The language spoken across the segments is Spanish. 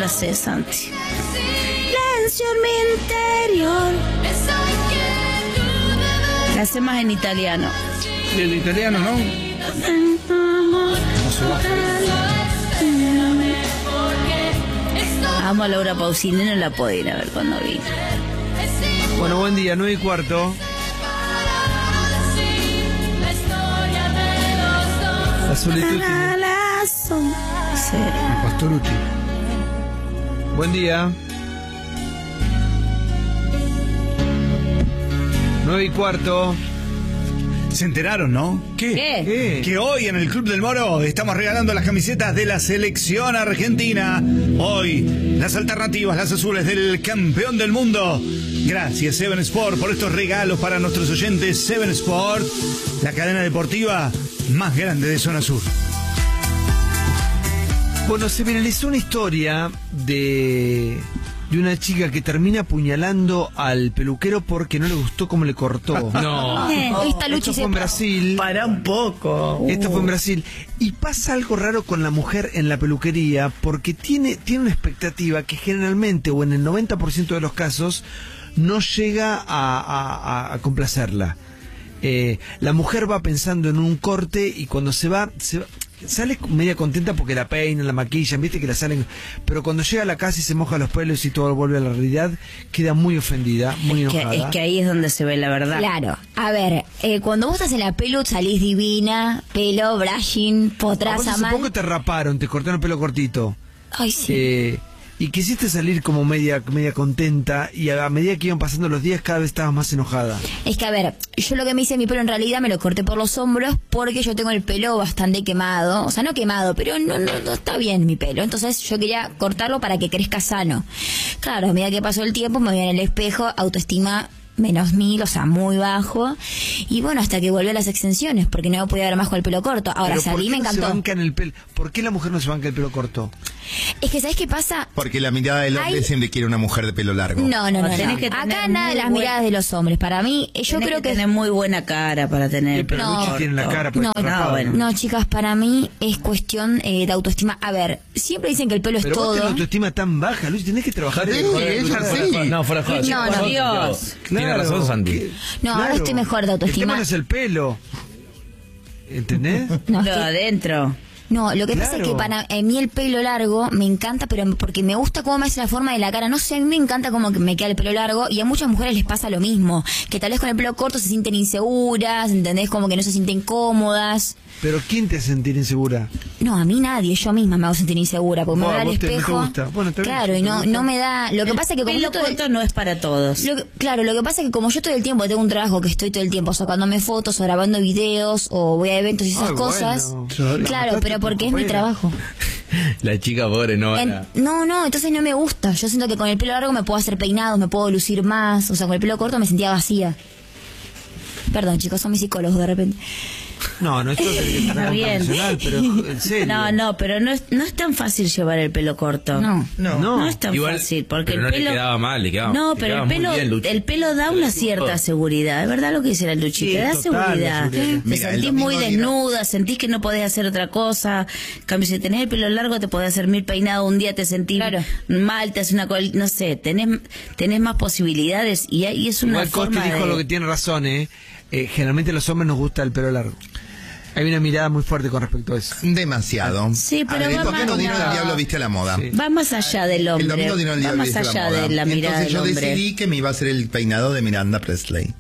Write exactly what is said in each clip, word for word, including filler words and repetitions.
la sé, Santi. Silencio en mi interior. La sé más en italiano. ¿Y el italiano no? No se va. Amo a Laura Pausini, no la puedo ir a ver cuando vino. Bueno, buen día, nueve y cuarto. La solitud tiene... Sí. Pastoruti. Buen día. Nueve y cuarto. Se enteraron, ¿no? ¿Qué? ¿Qué? Que hoy en el Club del Moro estamos regalando las camisetas de la selección argentina. Hoy, las alternativas, las azules del campeón del mundo. Gracias, Seven Sport, por estos regalos para nuestros oyentes. Seven Sport, la cadena deportiva más grande de Zona Sur. Bueno, se viralizó una historia de... de una chica que termina apuñalando al peluquero porque no le gustó cómo le cortó. No. Esta lucha Esto fue en Brasil. Para un poco. Esto fue en Brasil. Y pasa algo raro con la mujer en la peluquería porque tiene, tiene una expectativa que generalmente, o en el noventa por ciento de los casos, no llega a, a, a complacerla. Eh, la mujer va pensando en un corte y cuando se va... Se va sale media contenta porque la peinan, la maquillan, viste que la salen, pero cuando llega a la casa y se moja los pelos y todo vuelve a la realidad, queda muy ofendida, muy es que, enojada. es que ahí es donde se ve la verdad. Claro, a ver, eh, cuando vos estás en la pelu salís divina, pelo, brushing, potraza, Aparte, mal. supongo que te raparon, te cortaron el pelo cortito. Ay, sí. Eh, y quisiste salir como media media contenta y a medida que iban pasando los días cada vez estabas más enojada. Es que a ver, yo lo que me hice mi pelo en realidad me lo corté por los hombros porque yo tengo el pelo bastante quemado, o sea, no quemado, pero no, no, no está bien mi pelo, entonces yo quería cortarlo para que crezca sano. Claro, a medida que pasó el tiempo me veía en el espejo, autoestima menos mil, o sea, muy bajo, y bueno, hasta que volvió a las extensiones, porque no podía ver más con el pelo corto. Ahora Pero salí y me ¿por qué no se encantó. bancan el pelo? ¿Por qué la mujer no se banca el pelo corto? Es que, ¿sabes qué pasa? Porque la mirada del hombre Hay- siempre quiere una mujer de pelo largo. No, no, no, No, tenés no. que tener Acá nada de muy las buen- miradas de los hombres. Para mí, eh, yo Tenés creo que... tener muy buena cara para tener el Pero pelo Luchi corto. tiene la cara No, pues, rapada. no, bueno. No, chicas, para mí es cuestión eh, de autoestima. A ver, siempre dicen que el pelo es Pero vos todo. tenés la autoestima tan baja, Luchi, tenés que trabajar en Sí, mejorar tu ella autoestima. sí. No, fuera de joda. No, no, Dios. Tiene Claro, razón, Santi. que- No, ahora estoy mejor de El autoestima. tema no es el pelo. ¿Entendés? No, Lo es que- adentro. no, lo que pasa es Claro. que para a mí el pelo largo me encanta, pero porque me gusta cómo me hace la forma de la cara. No sé, a mí me encanta cómo que me queda el pelo largo y a muchas mujeres les pasa lo mismo. Que tal vez con el pelo corto se sienten inseguras, ¿entendés? Como que no se sienten cómodas. Pero ¿quién te hace sentir insegura? No, a mí nadie, yo misma me hago sentir insegura, porque me Buah, veo al vos te- no te espejo. gusta. Bueno, está bien, claro, si y te no, gusta. no me da. Lo que pasa es que como El yo pelo todo el- corto no es para todos. Lo que- claro, lo que pasa es que como yo todo el tiempo tengo un trabajo que estoy todo el tiempo sacándome fotos o grabando videos o voy a eventos y esas Ay, cosas. bueno. La Claro, mataste pero a tu porque es mi compañera. trabajo. La chica pobre no En- era. no, no, entonces no me gusta. Yo siento que con el pelo largo me puedo hacer peinados, me puedo lucir más. O sea, con el pelo corto me sentía vacía. Perdón, chicos, son mis psicólogos de repente. No, no es todo Está bien. pero en serio. No, no, pero no es, no es tan fácil llevar el pelo corto. No. No. No. No es tan Igual, fácil, porque pero el no pelo... le quedaba mal, le quedaba No, le pero quedaba el muy pelo, bien, Luchi. el pelo da una cierta seguridad, es verdad lo que dice la Luchi, Sí, te da total, la seguridad. seguridad. Te Mira, el sentís domingo muy dieron- desnuda, sentís que no podés hacer otra cosa. En cambio, si tenés el pelo largo, te podés hacer mil peinados, un día te sentís Claro. mal, te hace una col... no sé, tenés, tenés más posibilidades y ahí es una Igual Costi forma dijo de... lo que tiene razón, ¿eh? Eh, Generalmente a los hombres nos gusta el pelo largo. Hay una mirada muy fuerte con respecto a eso. Demasiado. Sí, pero A ver, va ¿por qué más- no dieron no. el diablo viste a la moda? Sí. Va más allá del El hombre, domingo dieron el va diablo más viste a la allá moda. de la mirada Entonces yo del hombre. decidí que me iba a hacer el peinado de Miranda Presley.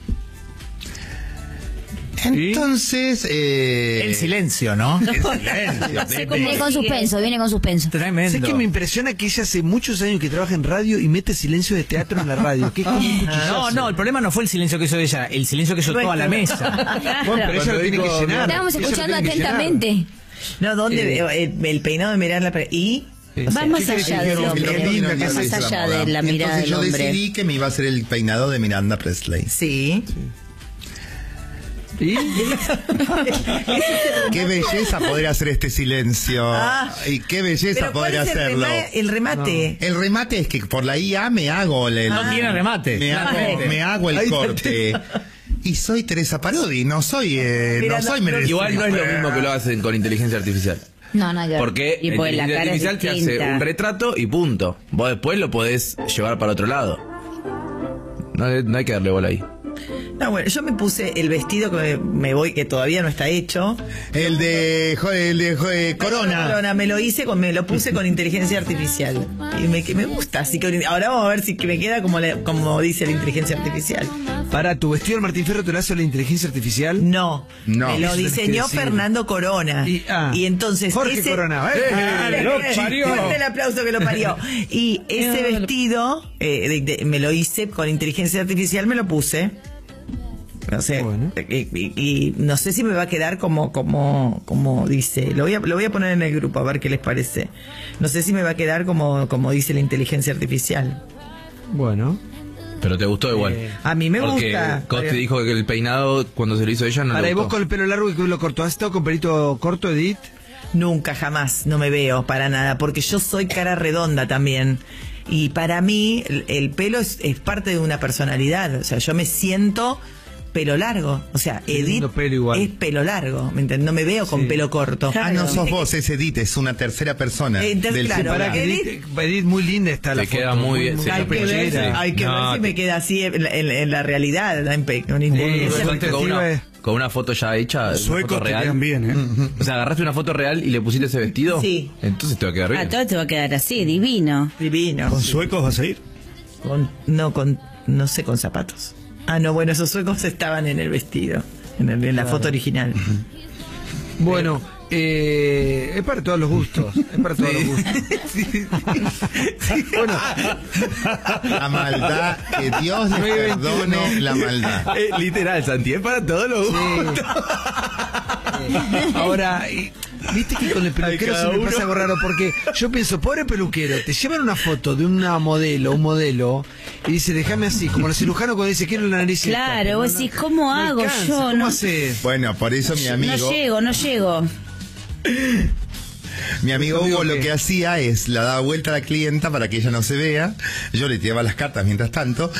Entonces, eh... El silencio, ¿no? El silencio. sé de- cómo- Viene con suspenso, viene con suspenso. Tremendo. Sé que me impresiona que ella hace muchos años que trabaja en radio y mete silencio de teatro en la radio, que es como un cuchillazo. No, no, el problema no fue el silencio que hizo ella, el silencio que hizo toda la mesa. Bueno, pero ella lo tiene que llenar. Estábamos Ella lo escuchando tiene que llenar. atentamente. No, ¿dónde? Eh. El, el peinado de Miranda Pre- y Va más ¿Qué allá querés que del diga? hombre, Qué El linda domingo que dieron el más diablo viste a allá moda. de la mirada Entonces del yo hombre. decidí que me iba a hacer el peinado de Miranda Presley. sí. ¿Y? Qué belleza poder hacer este silencio. Ah. Y qué belleza Pero ¿cuál poder es el, hacerlo. rema- el remate? El remate es que por la I A me hago el, No tiene remate. me hago, me hago el Ahí corte. Y soy Teresa Parodi, no soy eh, no Mira, soy no- Meredith Igual no es lo Streep. mismo que lo hacen con inteligencia artificial. No, nada que ver. Porque Y la porque la inteligencia cara es artificial te hace distinta. un retrato y punto. Vos después lo podés llevar para otro lado. No, no hay que darle bola ahí. No, bueno, yo me puse el vestido que me voy, que todavía no está hecho. El de, jo- el de jo- eh, Corona. Corona, me lo hice, con, me lo puse con inteligencia artificial. Y me, que me gusta, así que ahora vamos a ver si que me queda como, le- como dice la inteligencia artificial. Para tu vestido el Martín Fierro te lo hace la inteligencia artificial. No, No. me lo Eso tenés que diseñó decir. Fernando Corona. Y, ah, entonces Jorge ese- Corona, ¿eh? Ah, lo eh, parió. fuerte el aplauso que lo parió. Y ese vestido eh, de- de- me lo hice con inteligencia artificial, me lo puse. No sé, Bueno. y, y- y no sé si me va a quedar como como como dice. Lo voy a lo voy a poner en el grupo a ver qué les parece. No sé si me va a quedar como como dice la inteligencia artificial. Bueno. Pero te gustó igual. Eh, A mí me Porque gusta. Costi dijo que el peinado, cuando se lo hizo ella, no Ahora, le y vos gustó. con el pelo largo y que lo cortó, ¿has estado con pelito corto, Edith? Nunca, jamás, no me veo para nada, porque yo soy cara redonda también. Y para mí el, el pelo es, es parte de una personalidad. O sea, yo me siento pelo largo. O sea, Qué Edith lindo pelo igual. es pelo largo. ¿Me entiendes? No me veo con Sí. pelo corto. Ah, no sos vos, es Edith, es una tercera persona. Eh, entonces, del claro, singular. Para que Edith- Edith, Edith, muy linda está la Te queda foto, muy bien, sí. Hay que ver, pechera. hay que No, ver si te- me queda así en, en- en la realidad. ¿no? En pe- con Sí, inteligencia bueno, Fuiste con expectativa es- una, con una foto ya hecha, una Suecos foto te real. quedan bien, ¿eh? O sea, agarraste una foto real y le pusiste ese vestido. Sí. Entonces te va a quedar Ah, bien. todo te va a quedar así, divino. divino. ¿Con Sí. suecos vas a ir? Con- no, con, no sé, con zapatos. Ah, no, bueno, esos suecos estaban en el vestido, en, el- en la foto original. Bueno, eh, es para todos los gustos. Es para todos los gustos. Bueno, La maldad, que Dios le nueve perdone veintiuno. la maldad. Eh, literal, Santi, es para todos los gustos. ahora, y- viste que con el peluquero Ay, se cada me pasa uno. algo raro porque yo pienso, pobre peluquero, te llevan una foto de una modelo, un modelo, y dice, déjame así, como el cirujano cuando dice, quiero la nariz. esta". Claro, No, vos no, decís, ¿cómo no hago alcanza, yo? ¿Cómo No- haces? Bueno, por eso mi amigo, No llego, no llego. mi amigo ¿Tu amigo Hugo lo qué? que hacía es la daba vuelta a la clienta para que ella no se vea. Yo le tiraba las cartas mientras tanto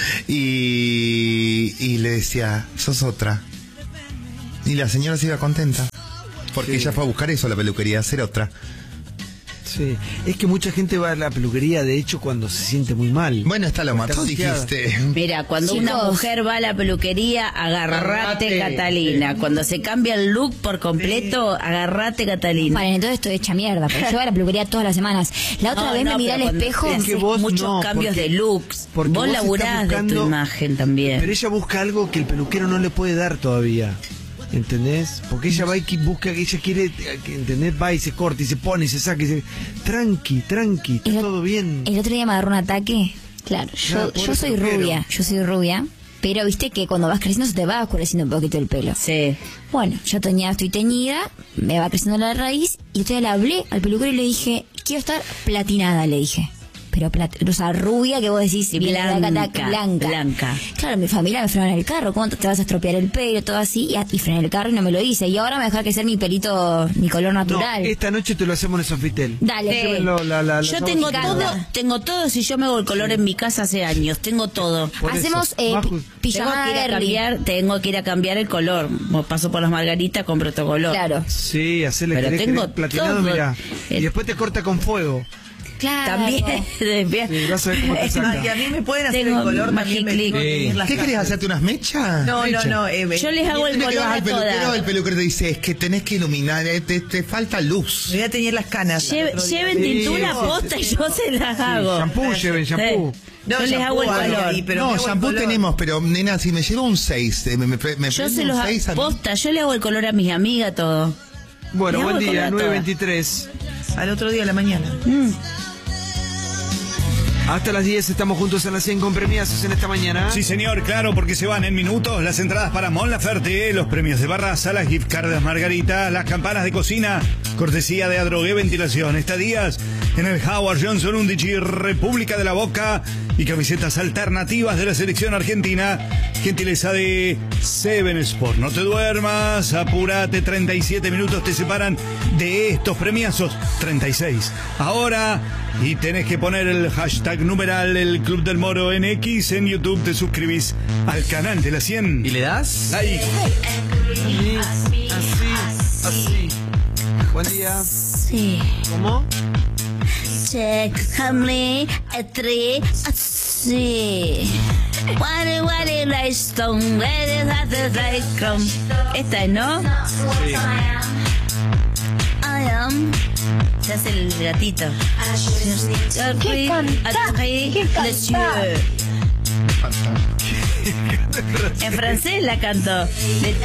y, y le decía, sos otra. Y la señora se iba contenta. Porque Sí. ella fue a buscar eso a la peluquería, hacer otra. Sí, es que mucha gente va a la peluquería, de hecho, cuando se siente muy mal. Bueno, está lo O mató, angustiada. dijiste. Mira, cuando Chicos. una mujer va a la peluquería, agarrate, Agarrate. Catalina. Cuando se cambia el look por completo, agarrate, Catalina. Vale, entonces estoy hecha mierda, porque yo voy a la peluquería todas las semanas. La otra No, vez no, me miré al pero cuando espejo. haces que vos muchos no, cambios porque- de looks. porque Vos vos estás laburás de buscando- tu imagen también. Pero ella busca algo que el peluquero no le puede dar todavía. ¿Entendés? Porque ella va y que busca, ella quiere, que, ¿entendés? Va y se corta y se pone y se saca y se... Tranqui, tranqui, está El- todo bien. El otro día me agarró un ataque. Claro, Claro, yo, pobre yo soy peluquero. rubia, yo soy rubia. Pero viste que cuando vas creciendo se te va oscureciendo un poquito el pelo. Sí. Bueno, yo tenía, estoy teñida, me va creciendo la raíz. Y entonces le hablé al peluquero y le dije, quiero estar platinada, le dije. Pero plat o sea, rubia que vos decís, Y bien blanca, blanca, blanca. blanca. Claro, mi familia me frenó en el carro, ¿cómo te vas a estropear el pelo? Todo así, y, a- y frené el carro y no me lo hice. Y ahora me deja que ser mi pelito, mi color No, natural. esta noche te lo hacemos en Sofitel. Dale, Sí. Llévenlo, la- la- la- Yo la- tengo la- todo, la- tengo todo si yo me hago el color en mi casa hace años, tengo todo. Por Hacemos eso, eh, Maju, pi- Tengo pijamada que, ir a early. cambiar, tengo que ir a cambiar el color. Paso por las margaritas, compro otro color. Claro, Sí, hacerle Pero querés, tengo querés platinado, todo. mirá. Y Eh. después te corta con fuego. claro. También. Sí, vas a ver cómo te saca. Y a mí me pueden hacer Tengo el color también. Me Magiclick. tengo que tener las ¿Qué querés canas. hacerte unas mechas? No, no, Mecha. no. eh, me- Yo les hago el Tiene que color vas a al peluquero, todas. el peluquero te dice, es que tenés que iluminar, eh, te, te falta luz. Me voy a teñir las canas. al Lleve- otro día. lleven Sí, tintura sí, posta y yo se las hago. Shampoo, lleven shampoo. Sí. No, yo les shampoo hago el hay color. ahí, pero me no, hago el shampoo color. tenemos, pero nena, si me llevo un seis, me, me, me Yo prende se un los seis a hago mí. posta, yo le hago el color a mis amigas, todo. Bueno, Le hago buen el color día, a nueve todas. veintitrés. Al otro día de la mañana. Hasta las diez estamos juntos en las cien con premiazos en esta mañana. Sí, señor, claro, porque se van en minutos las entradas para Mon Laferte, los premios de Barraza, las gift cards Margarita, las campanas de cocina, cortesía de Adrogué Ventilación, estadías en el Howard Johnson Undici, República de la Boca y camisetas alternativas de la selección argentina, gentileza de Seven Sport. No te duermas, apúrate, treinta y siete minutos te separan de estos premiazos, treinta y seis. Ahora, y tenés que poner el hashtag numeral el Club del Moro en X en YouTube, te suscribís al canal de la cien. ¿Y le das? Like. Así, así, así. Buen día. Sí. ¿Cómo? Check, hamley, a tree, a sí. Wally, wally, like stone, where is that like come? Esta, ¿no? Sí. I am. Se hace el gatito. ¿Qué canta? ¿Qué canta? En francés la canto.